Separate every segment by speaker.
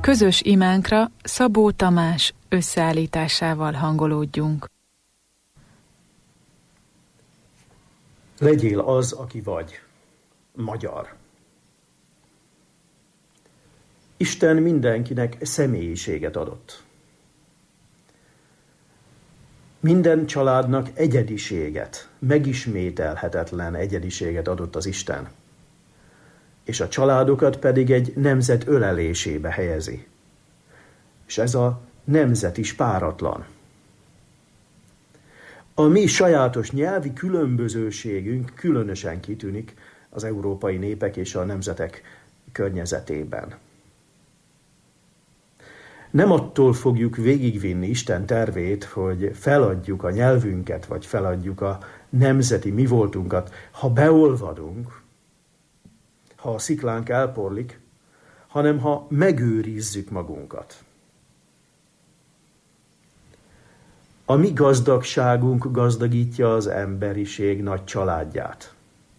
Speaker 1: Közös imánkra Szabó Tamás összeállításával hangolódjunk.
Speaker 2: Legyél az, aki vagy. Magyar. Isten mindenkinek személyiséget adott. Minden családnak egyediséget, megismételhetetlen egyediséget adott az Isten. És a családokat pedig egy nemzet ölelésébe helyezi. És ez a nemzet is páratlan. A mi sajátos nyelvi különbözőségünk különösen kitűnik az európai népek és a nemzetek környezetében. Nem attól fogjuk végigvinni Isten tervét, hogy feladjuk a nyelvünket, vagy feladjuk a nemzeti mi voltunkat, ha beolvadunk, ha a sziklánk elporlik, hanem ha megőrizzük magunkat. A mi gazdagságunk gazdagítja az emberiség nagy családját.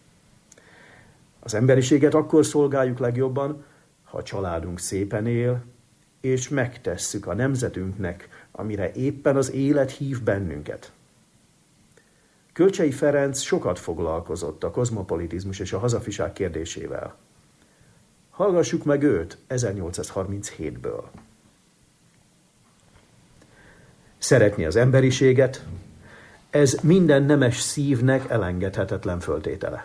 Speaker 2: Az emberiséget akkor szolgáljuk legjobban, ha a családunk szépen él, és megtesszük a nemzetünknek, amire éppen az élet hív bennünket. Kölcsey Ferenc sokat foglalkozott a kozmopolitizmus és a hazafiság kérdésével. Hallgassuk meg őt 1837-ből. Szeretni az emberiséget, ez minden nemes szívnek elengedhetetlen föltétele.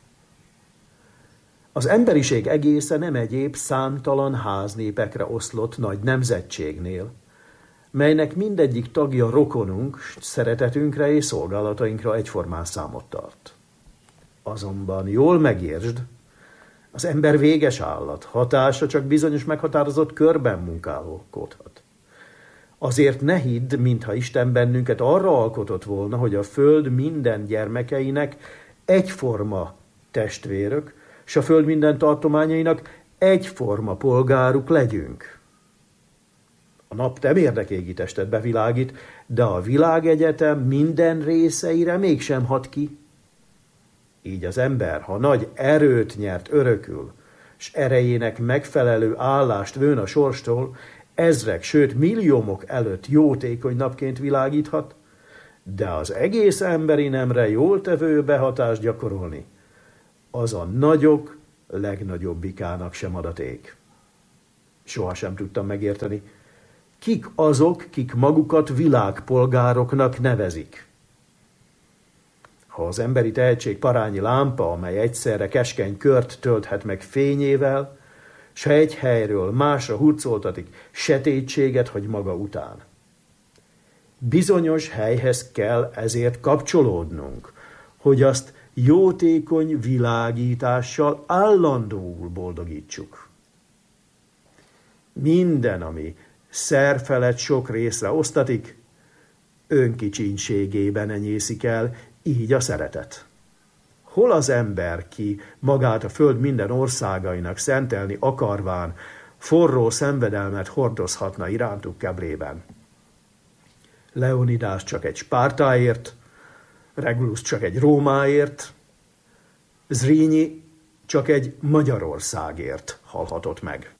Speaker 2: Az emberiség egésze nem egyéb számtalan háznépekre oszlott nagy nemzetségnél, melynek mindegyik tagja rokonunk, szeretetünkre és szolgálatainkra egyformán számot tart. Azonban jól megértsd, az ember véges állat, hatása csak bizonyos meghatározott körben munkálkodhat. Azért ne hidd, mintha Isten bennünket arra alkotott volna, hogy a föld minden gyermekeinek egyforma testvérök, és a föld minden tartományainak egyforma polgáruk legyünk. A nap nem érdekégi testet bevilágít, de a világegyetem minden részeire mégsem hat ki. Így az ember, ha nagy erőt nyert örökül, s erejének megfelelő állást vőn a sorstól, ezrek, sőt milliómok előtt jótékony napként világíthat, de az egész emberi nemre jól tevő behatást gyakorolni, az a nagyok legnagyobbikának sem adaték. Soha sem tudtam megérteni, kik azok, kik magukat világpolgároknak nevezik. Ha az emberi tehetség parányi lámpa, amely egyszerre keskeny kört tölthet meg fényével, s ha egy helyről másra hurcoltatik, sötétséget hagy maga után. Bizonyos helyhez kell ezért kapcsolódnunk, hogy azt jótékony világítással állandóul boldogítsuk. Minden, ami szer felett sok részre osztatik, önkicsínségében enyészik el, így a szeretet. Hol az ember, ki magát a föld minden országainak szentelni akarván, forró szenvedelmet hordozhatna irántuk keblében? Leonidas csak egy Spártáért, Regulus csak egy Rómáért, Zrínyi csak egy Magyarországért halhatott meg.